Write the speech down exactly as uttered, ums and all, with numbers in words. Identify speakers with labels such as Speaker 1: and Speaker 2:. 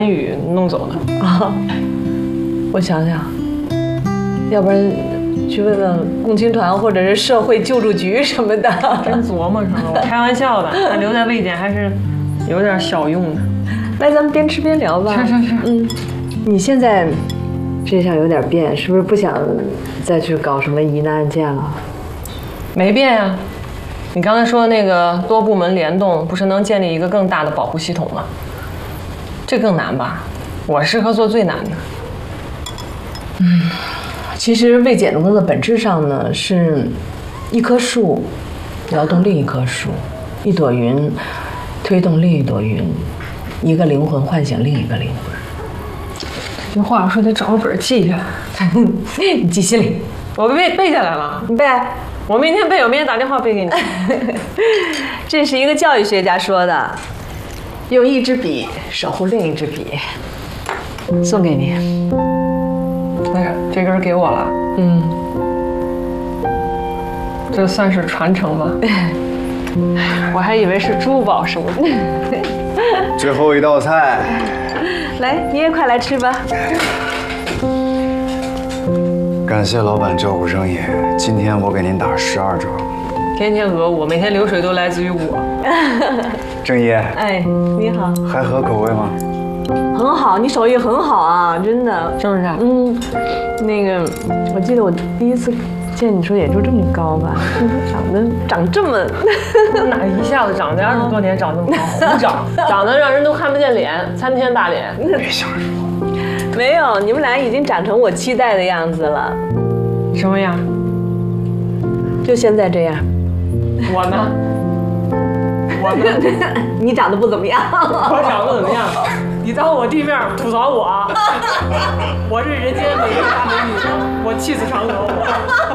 Speaker 1: 宇弄走的
Speaker 2: 啊。我想想，要不然去问问共青团或者是社会救助局什么的。
Speaker 1: 真琢磨上了，我开玩笑的，那留在卫检还是有点小用的。
Speaker 2: 来，咱们边吃边聊吧。
Speaker 1: 是是是，
Speaker 2: 嗯，你现在这项有点变，是不是不想再去搞什么疑难案件了？
Speaker 1: 没变呀。你刚才说的那个多部门联动，不是能建立一个更大的保护系统吗？这更难吧？我适合做最难的。
Speaker 2: 嗯，其实卫检的工作本质上呢，是一棵树摇动另一棵树，一朵云推动另一朵云，一个灵魂唤醒另一个灵魂。
Speaker 1: 这句话说得找个本记下，
Speaker 2: 你记心里。
Speaker 1: 我背背下来了，
Speaker 2: 你背。
Speaker 1: 我明天背，我明天打电话背给你。
Speaker 2: 这是一个教育学家说的，用一支笔守护另一支笔。送给你。
Speaker 1: 那个这根给我了。
Speaker 2: 嗯，
Speaker 1: 这算是传承吗？我还以为是珠宝什么的。
Speaker 3: 最后一道菜，
Speaker 2: 来，你也快来吃吧。
Speaker 3: 感谢老板照顾生意，今天我给您打十二折。
Speaker 1: 天天讹我，每天流水都来自于我。
Speaker 3: 郑爷，
Speaker 2: 哎，你好，
Speaker 3: 还合口味吗？
Speaker 2: 很好，你手艺很好啊，真的，
Speaker 1: 是不是？
Speaker 2: 嗯，那个，我记得我第一次见你时候也就这么高吧，长得长这么，
Speaker 1: 哪一下子长得二十多年长这么高？胡长，长得让人都看不见脸，参天大脸。
Speaker 3: 别瞎说。
Speaker 2: 没有，你们俩已经长成我期待的样子了。
Speaker 1: 什么样？
Speaker 2: 就现在这样。
Speaker 1: 我呢？我呢？
Speaker 2: 你长得不怎么样。
Speaker 1: 我长得怎么样？你当我地面吐槽我？我是人间美人大美女，我气死嫦娥我。